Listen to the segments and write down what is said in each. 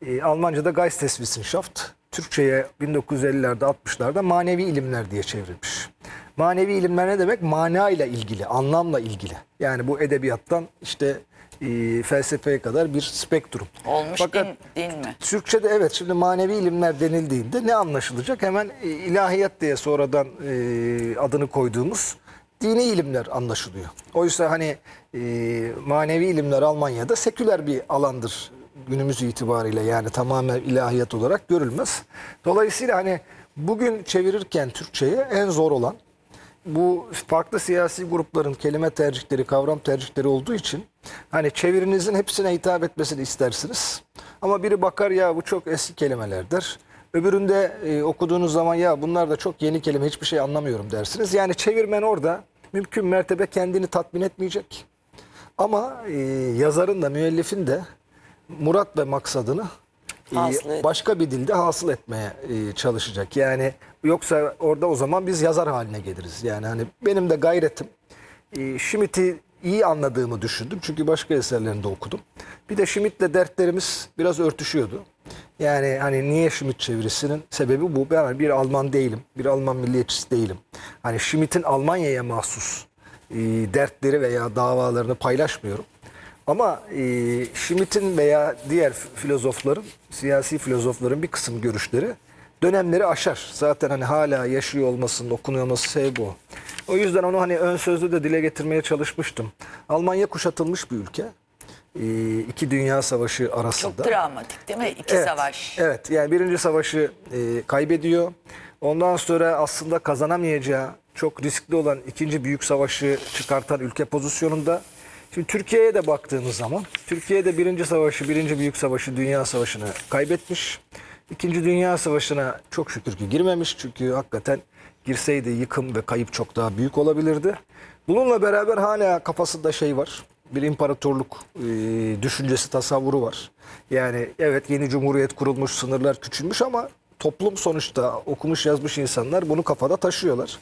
Almanca'da Geisteswissenschaft, Türkçe'ye 1950'lerde 60'larda manevi ilimler diye çevrilmiş. Manevi ilimler ne demek? Mana ile ilgili, anlamla ilgili. Yani bu edebiyattan işte felsefeye kadar bir spektrum. Olmuş Fakat din mi? Türkçe'de evet, şimdi manevi ilimler denildiğinde ne anlaşılacak? Hemen ilahiyat diye sonradan adını koyduğumuz dini ilimler anlaşılıyor. Oysa hani manevi ilimler Almanya'da seküler bir alandır günümüz itibariyle, yani tamamen ilahiyat olarak görülmez. Dolayısıyla hani bugün çevirirken Türkçe'ye en zor olan bu farklı siyasi grupların kelime tercihleri, kavram tercihleri olduğu için hani çevirinizin hepsine hitap etmesini istersiniz. Ama biri bakar ya bu çok eski kelimelerdir. Öbüründe okuduğunuz zaman ya bunlar da çok yeni kelime, hiçbir şey anlamıyorum dersiniz. Yani çevirmen orada mümkün mertebe kendini tatmin etmeyecek. Ama yazarın da müellifin de murat ve maksadını başka bir dilde hasıl etmeye çalışacak. Yani yoksa orada o zaman biz yazar haline geliriz. Yani hani benim de gayretim Schmidt'i iyi anladığımı düşündüm. Çünkü başka eserlerinde okudum. Bir de Schmidt'le dertlerimiz biraz örtüşüyordu. Yani hani niye Schmidt çevirisinin sebebi bu. Ben bir Alman değilim. Bir Alman milliyetçisi değilim. Hani Schmidt'in Almanya'ya mahsus dertleri veya davalarını paylaşmıyorum. Ama Schmidt'in veya diğer filozofların, siyasi filozofların bir kısım görüşleri dönemleri aşar. Zaten hani hala yaşıyor olmasının, okunuyor olması sebebi o. O yüzden onu hani ön sözlü de dile getirmeye çalışmıştım. Almanya kuşatılmış bir ülke. İki Dünya Savaşı arasında. Çok travmatik değil mi? İki savaş. Evet, yani Birinci Savaşı kaybediyor. Ondan sonra aslında kazanamayacağı çok riskli olan ikinci Büyük Savaşı çıkartan ülke pozisyonunda. Şimdi Türkiye'ye de baktığımız zaman, Türkiye'de Birinci Savaşı, Birinci Büyük Savaşı, Dünya Savaşı'nı kaybetmiş. İkinci Dünya Savaşı'na çok şükür ki girmemiş. Çünkü hakikaten girseydi yıkım ve kayıp çok daha büyük olabilirdi. Bununla beraber hala kafasında şey var. Bir imparatorluk düşüncesi, tasavvuru var. Yani evet, yeni cumhuriyet kurulmuş, sınırlar küçülmüş ama toplum sonuçta okumuş yazmış insanlar bunu kafada taşıyorlar.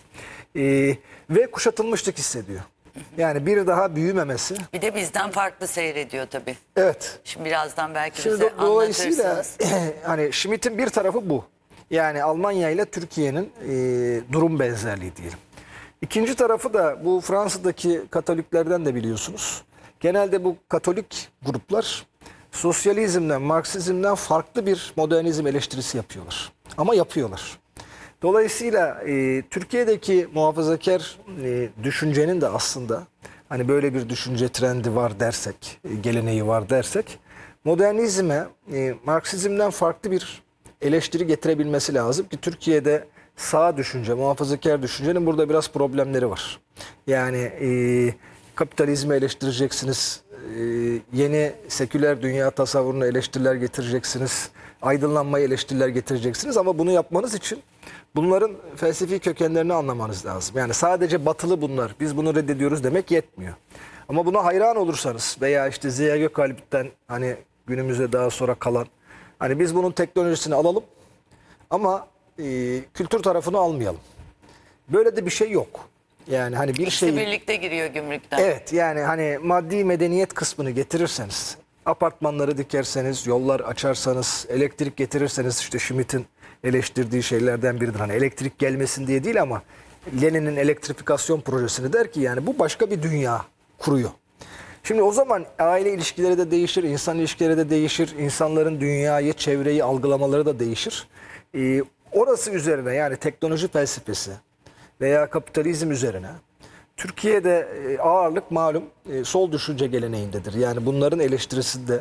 Ve kuşatılmışlık hissediyor. Yani bir daha büyümemesi. Bir de bizden farklı seyrediyor tabii. Evet. Şimdi birazdan belki Şimdi bize dolayısıyla anlatırsınız. hani Schmidt'in bir tarafı bu. Yani Almanya ile Türkiye'nin durum benzerliği diyelim. İkinci tarafı da bu Fransa'daki Katoliklerden de biliyorsunuz. Genelde bu Katolik gruplar sosyalizmden, Marksizmden farklı bir modernizm eleştirisi yapıyorlar. Ama yapıyorlar. Dolayısıyla Türkiye'deki muhafazakar düşüncenin de aslında hani böyle bir düşünce trendi var dersek, geleneği var dersek, modernizme Marksizmden farklı bir eleştiri getirebilmesi lazım ki Türkiye'de sağ düşünce, muhafazakar düşüncenin burada biraz problemleri var. Yani kapitalizmi eleştireceksiniz, yeni seküler dünya tasavvuruna eleştiriler getireceksiniz, aydınlanmaya eleştiriler getireceksiniz ama bunu yapmanız için bunların felsefi kökenlerini anlamanız lazım. Yani sadece batılı bunlar, biz bunu reddediyoruz demek yetmiyor. Ama buna hayran olursanız veya işte Ziya Gökalp'ten hani günümüze daha sonra kalan, hani biz bunun teknolojisini alalım ama kültür tarafını almayalım. Böyle de bir şey yok. Yani hani bir İkisi şey birlikte giriyor gümrükten. evet, yani hani maddi medeniyet kısmını getirirseniz, apartmanları dikerseniz, yollar açarsanız, elektrik getirirseniz, işte Schmidt'in eleştirdiği şeylerden biridir. Hani elektrik gelmesin diye değil ama Lenin'in elektrifikasyon projesini der ki yani bu başka bir dünya kuruyor. Şimdi o zaman aile ilişkileri de değişir, insan ilişkileri de değişir, insanların dünyayı, çevreyi algılamaları da değişir. Orası üzerine, yani teknoloji felsefesi veya kapitalizm üzerine Türkiye'de ağırlık malum sol düşünce geleneğindedir. Yani bunların eleştirisinde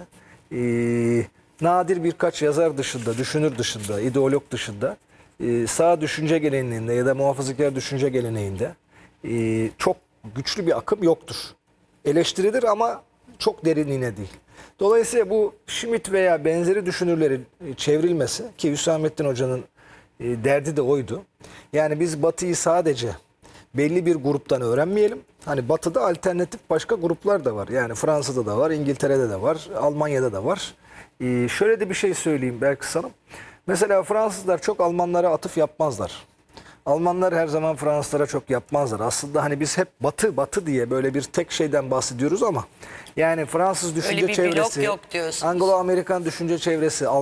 nadir birkaç yazar dışında, düşünür dışında, ideolog dışında sağ düşünce geleneğinde ya da muhafazakar düşünce geleneğinde çok güçlü bir akım yoktur. Eleştirilir ama çok derinliğine değil. Dolayısıyla bu Schmidt veya benzeri düşünürlerin çevrilmesi, ki Hüsamettin Hoca'nın derdi de oydu. Yani biz Batı'yı sadece belli bir gruptan öğrenmeyelim. Hani Batı'da alternatif başka gruplar da var. Yani Fransa'da da var, İngiltere'de de var, Almanya'da da var. Şöyle de bir şey söyleyeyim belki sana. Mesela Fransızlar çok Almanlara atıf yapmazlar. Almanlar her zaman Fransızlara çok yapmazlar. Aslında hani biz hep Batı, Batı diye böyle bir tek şeyden bahsediyoruz ama yani Fransız düşünce Öyle bir blok çevresi, yok diyorsunuz. Anglo-Amerikan düşünce çevresi,